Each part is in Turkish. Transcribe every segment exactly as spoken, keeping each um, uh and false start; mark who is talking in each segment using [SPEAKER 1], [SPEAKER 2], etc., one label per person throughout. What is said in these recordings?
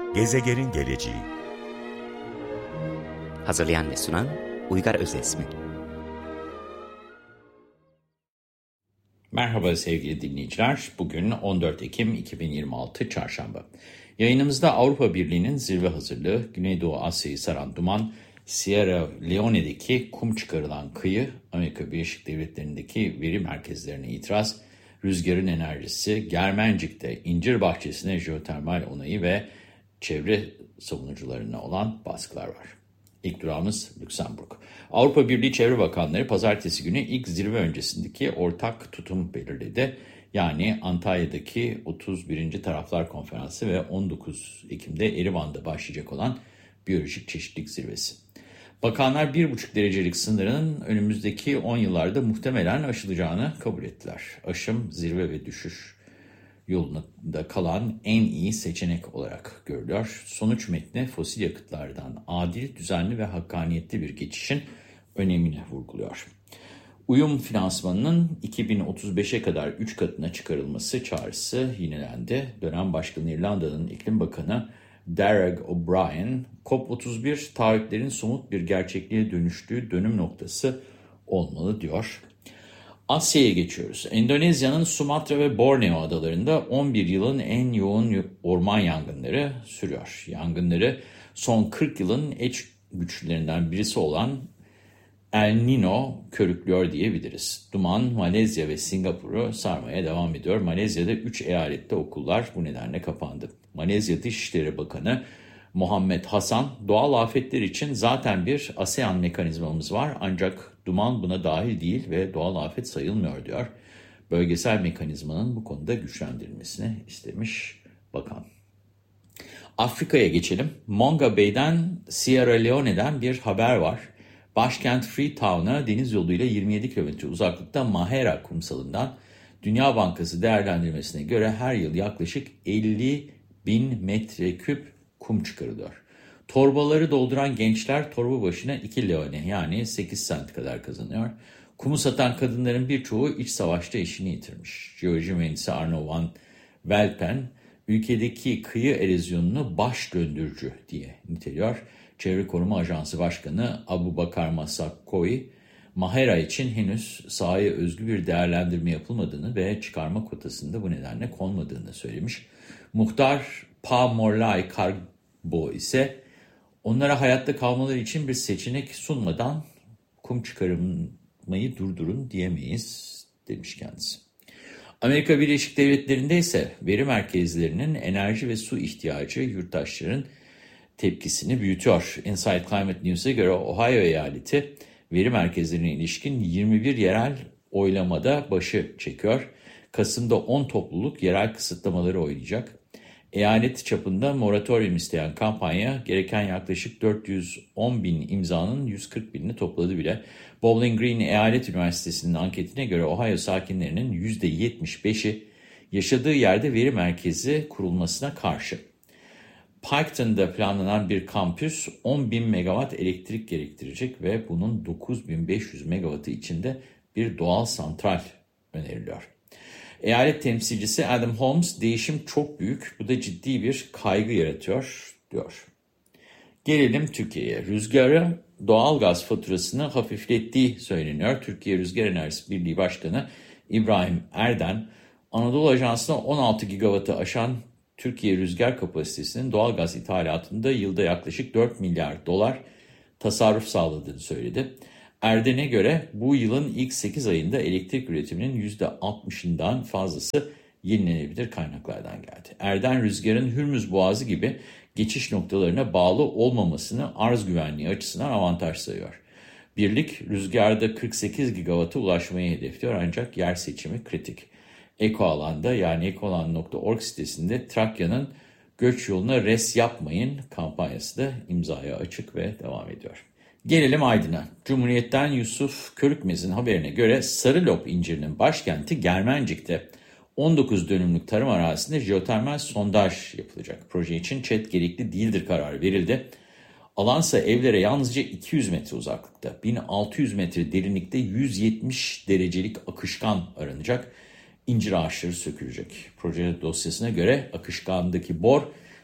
[SPEAKER 1] Gezegenin geleceği.
[SPEAKER 2] Hazırlayan ve sunan Uygar Özesmi.
[SPEAKER 3] Merhaba sevgili dinleyiciler. Bugün on dört Ekim iki bin yirmi altı Çarşamba. Yayınımızda Avrupa Birliği'nin zirve hazırlığı, Güneydoğu Asya'yı saran duman, Sierra Leone'deki kum çıkarılan kıyı, Amerika Birleşik Devletleri'ndeki veri merkezlerine itiraz, rüzgarın enerjisi, Germencik'te incir bahçesine jeotermal onayı ve çevre savunucularına olan baskılar var. İlk durağımız Lüksemburg. Avrupa Birliği Çevre Bakanları pazartesi günü ilk zirve öncesindeki ortak tutum belirledi. Yani Antalya'daki otuz birinci Taraflar Konferansı ve on dokuz Ekim'de Erivan'da başlayacak olan biyolojik çeşitlilik zirvesi. Bakanlar bir buçuk derecelik sınırının önümüzdeki on yıllarda muhtemelen aşılacağını kabul ettiler. Aşım, zirve ve düşüş yolunda kalan en iyi seçenek olarak görülüyor. Sonuç metni fosil yakıtlardan adil, düzenli ve hakkaniyetli bir geçişin önemini vurguluyor. Uyum finansmanının iki bin otuz beşe kadar üç katına çıkarılması çağrısı yinelendi. Dönem Başkanı İrlanda'nın İklim Bakanı Darragh O'Brien, COP otuz bir taahhütlerin somut bir gerçekliğe dönüştüğü dönüm noktası olmalı diyor. Asya'ya geçiyoruz. Endonezya'nın Sumatra ve Borneo adalarında on bir yılın en yoğun orman yangınları sürüyor. Yangınları son kırk yılın eş güçlülerinden birisi olan El Niño körüklüyor diyebiliriz. Duman Malezya ve Singapur'u sarmaya devam ediyor. Malezya'da üç eyalette okullar bu nedenle kapandı. Malezya Dışişleri Bakanı Muhammed Hasan, doğal afetler için zaten bir ASEAN mekanizmamız var ancak duman buna dahil değil ve doğal afet sayılmıyor diyor. Bölgesel mekanizmanın bu konuda güçlendirilmesini istemiş bakan. Afrika'ya geçelim. Monga Bay'den Sierra Leone'den bir haber var. Başkent Freetown'a deniz yoluyla yirmi yedi kilometre uzaklıkta Mahera kumsalından Dünya Bankası değerlendirmesine göre her yıl yaklaşık elli bin metreküp kum çıkarılıyor. Torbaları dolduran gençler torba başına iki leone yani sekiz sent kadar kazanıyor. Kumu satan kadınların birçoğu iç savaşta eşini yitirmiş. Jeoloji mühendisi Arno van Welpen, ülkedeki kıyı erozyonunu baş döndürücü diye niteliyor. Çevre Koruma Ajansı Başkanı Abubakar Massakoy, Mahera için henüz sahaya özgü bir değerlendirme yapılmadığını ve çıkarma kotasında bu nedenle konmadığını söylemiş. Muhtar Pa Morlai Karbo ise onlara hayatta kalmaları için bir seçenek sunmadan kum çıkarmayı durdurun diyemeyiz demiş kendisi. Amerika Birleşik Devletleri'nde ise veri merkezlerinin enerji ve su ihtiyacı yurttaşların tepkisini büyütüyor. Inside Climate News'e göre Ohio eyaleti veri merkezlerine ilişkin yirmi bir yerel oylamada başı çekiyor. Kasım'da on topluluk yerel kısıtlamaları oylayacak. Eyalet çapında moratorium isteyen kampanya gereken yaklaşık dört yüz on bin imzanın yüz kırk binini topladı bile. Bowling Green Eyalet Üniversitesi'nin anketine göre Ohio sakinlerinin yüzde yetmiş beşi yaşadığı yerde veri merkezi kurulmasına karşı. Piketon'da planlanan bir kampüs on bin megawatt elektrik gerektirecek ve bunun dokuz bin beş yüz megawattı içinde bir doğal santral öneriliyor. Eyalet temsilcisi Adam Holmes, değişim çok büyük, bu da ciddi bir kaygı yaratıyor, diyor. Gelelim Türkiye'ye. Rüzgarı doğal gaz faturasını hafiflettiği söyleniyor. Türkiye Rüzgar Enerjisi Birliği Başkanı İbrahim Erden, Anadolu Ajansı'na on altı gigawattı aşan Türkiye rüzgar kapasitesinin doğal gaz ithalatında yılda yaklaşık dört milyar dolar tasarruf sağladığını söyledi. Erden'e göre bu yılın ilk sekiz ayında elektrik üretiminin yüzde altmışından fazlası yenilenebilir kaynaklardan geldi. Erden, rüzgarın Hürmüz Boğazı gibi geçiş noktalarına bağlı olmamasını arz güvenliği açısından avantaj sayıyor. Birlik, rüzgarda kırk sekiz gigawatt'a ulaşmayı hedefliyor ancak yer seçimi kritik. Ekoalan'da yani ekoalan nokta org sitesinde Trakya'nın göç yoluna res yapmayın kampanyası da imzaya açık ve devam ediyor. Gelelim Aydın'a. Cumhuriyet'ten Yusuf Körükmez'in haberine göre Sarılop incirinin başkenti Germencik'te on dokuz dönümlük tarım arazisinde jeotermal sondaj yapılacak. Proje için ÇED gerekli değildir kararı verildi. Alansa evlere yalnızca iki yüz metre uzaklıkta, bin altı yüz metre derinlikte yüz yetmiş derecelik akışkan aranacak. İncir ağaçları sökülecek. Proje dosyasına göre akışkandaki bor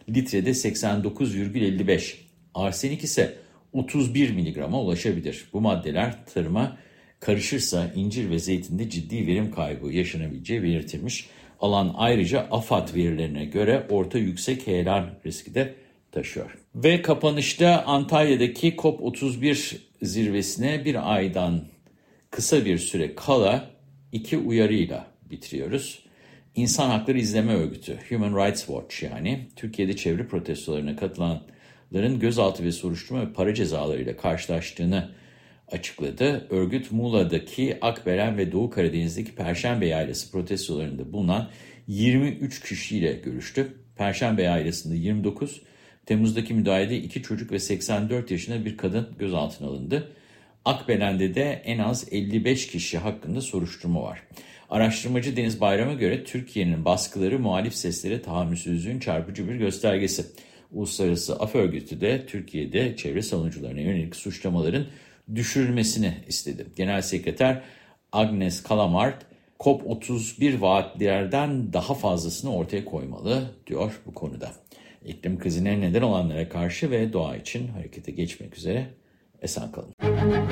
[SPEAKER 3] litrede seksen dokuz virgül elli beş. Arsenik ise otuz bir miligrama ulaşabilir. Bu maddeler tarıma karışırsa incir ve zeytinde ciddi verim kaybı yaşanabileceği belirtilmiş. Alan ayrıca AFAD verilerine göre orta yüksek heyelan riski de taşıyor. Ve kapanışta Antalya'daki COP otuz bir zirvesine bir aydan kısa bir süre kala iki uyarıyla bitiriyoruz. İnsan Hakları İzleme Örgütü, Human Rights Watch yani, Türkiye'de çevre protestolarına katılanların gözaltı ve soruşturma ve para cezalarıyla karşılaştığını açıkladı. Örgüt, Muğla'daki Akbelen ve Doğu Karadeniz'deki Perşembe Yaylası protestolarında bulunan yirmi üç kişiyle görüştü. Perşembe Yaylası'nda yirmi dokuz, Temmuz'daki müdahalede iki çocuk ve seksen dört yaşında bir kadın gözaltına alındı. Akbelen'de de en az elli beş kişi hakkında soruşturma var. Araştırmacı Deniz Bayram'a göre Türkiye'nin baskıları muhalif seslere tahammülsüzlüğün çarpıcı bir göstergesi. Uluslararası Af Örgütü de Türkiye'de çevre savunucularına yönelik suçlamaların düşürülmesini istedi. Genel Sekreter Agnes Kalamart, COP otuz bir vaatlerden daha fazlasını ortaya koymalı diyor bu konuda. İklim krizine neden olanlara karşı ve doğa için harekete geçmek üzere esen kalın.